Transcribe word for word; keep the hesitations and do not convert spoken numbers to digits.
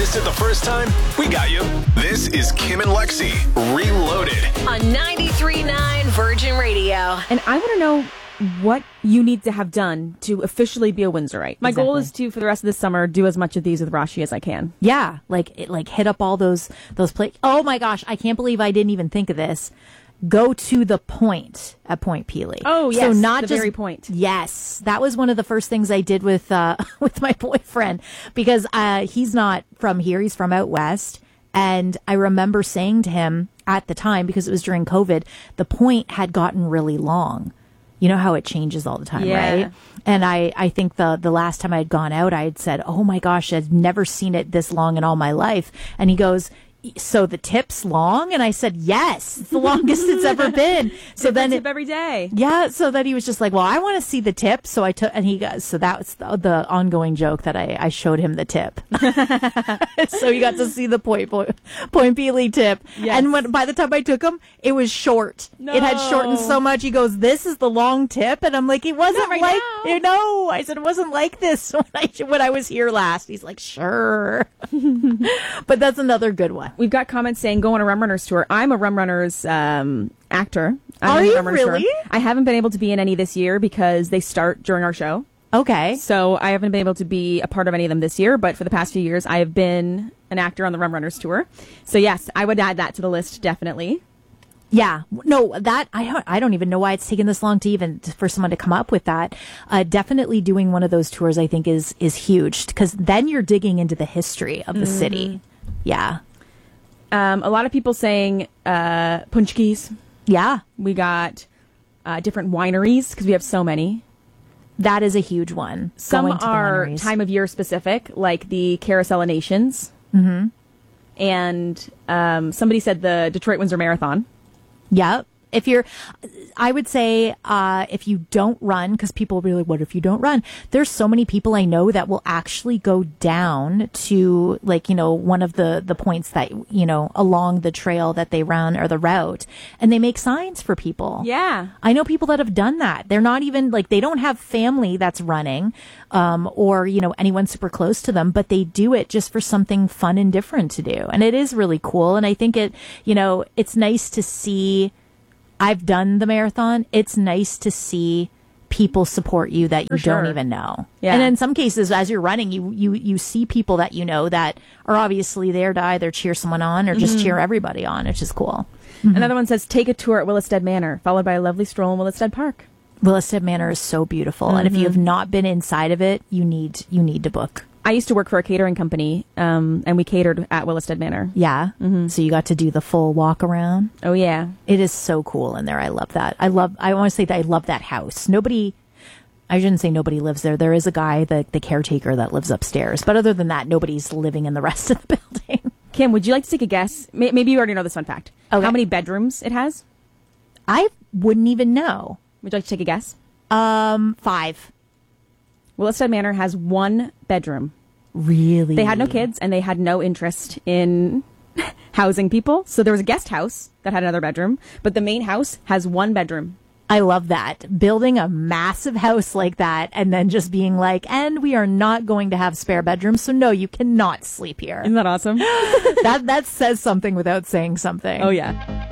Missed it the first time? We got you. This is Kim and Lexi, Reloaded. On ninety-three point nine Virgin Radio. And I want to know what you need to have done to officially be a Windsorite. My Exactly. goal is to, for the rest of the summer, do as much of these with Rashi as I can. Yeah, like it, like hit up all those those places. Oh my gosh, I can't believe I didn't even think of this. Go to the point at Point Pelee. Oh, yes, so not the just, very point. Yes, that was one of the first things I did with uh, with my boyfriend because uh, he's not from here; he's from out west. And I remember saying to him at the time, because it was during COVID, the point had gotten really long. You know how it changes all the time, Yeah. right? And I, I think the the last time I had gone out, I had said, "Oh my gosh, I've never seen it this long in all my life." And he goes, "So the tip's long?" And I said, "Yes, it's the longest it's ever been." So Different then, tip it, every day. yeah. So then he was just like, "Well, I want to see the tip." So I took, and he goes, so that was the, the ongoing joke that I, I showed him the tip. So he got to see the Point Point, Point Pelee tip. Yes. And when by the time I took him, it was short. No. It had shortened so much. He goes, "This is the long tip," and I'm like, "It wasn't Not right like now." you know." I said, "It wasn't like this when I when I was here last." He's like, "Sure," but that's another good one. We've got comments saying go on a Rum Runners tour. I'm a Rum Runners um, actor. I'm Are in the you Rum Runners tour. really? I haven't been able to be in any this year because they start during our show. Okay. So I haven't been able to be a part of any of them this year, but for the past few years, I have been an actor on the Rum Runners tour. So yes, I would add that to the list, definitely. Yeah, no, that I don't. I don't even know why it's taken this long to even for someone to come up with that. Uh, definitely doing one of those tours, I think, is is huge because then you're digging into the history of the city. Yeah, Um, a lot of people saying uh, Punchkis. yeah, We got uh, different wineries because we have so many. that is a huge one. Some going to the are wineries. time of year specific, like the Carousel Nations. Mm-hmm. And um, somebody said the Detroit Windsor Marathon. Yep. If you're, I would say, uh, if you don't run, because people will be like, what if you don't run? There's so many people I know that will actually go down to, like, you know, one of the, the points that, you know, along the trail that they run or the route, and they make signs for people. Yeah. I know people that have done that. They're not even, like, they don't have family that's running, um, or, you know, anyone super close to them, but they do it just for something fun and different to do. And it is really cool. And I think it, you know, it's nice to see, I've done the marathon. It's nice to see people support you that you For sure. don't even know. Yeah. And in some cases, as you're running, you, you, you see people that you know that are obviously there to either cheer someone on or just cheer everybody on, which is cool. Another one says take a tour at Willestead Manor, followed by a lovely stroll in Willestead Park. Willestead Manor is so beautiful. And if you have not been inside of it, you need, you need to book. I used to work for a catering company, um, and we catered at Willestead Manor. Yeah. So you got to do the full walk around. Oh, yeah. It is so cool in there. I love that. I love, I want to say that I love that house. Nobody, I shouldn't say nobody lives there. There is a guy, the, the caretaker that lives upstairs. But other than that, nobody's living in the rest of the building. Kim, would you like to take a guess? May- Maybe you already know this fun fact. Okay. How many bedrooms it has? I wouldn't even know. Would you like to take a guess? Um, five. Willestead Manor has one bedroom. Really? They had no kids, and they had no interest in housing people. So there was a guest house that had another bedroom, but the main house has one bedroom. I love that. Building a massive house like that and then just being like, and we are not going to have spare bedrooms, so no, you cannot sleep here. Isn't that awesome? that that says something without saying something. Oh, yeah.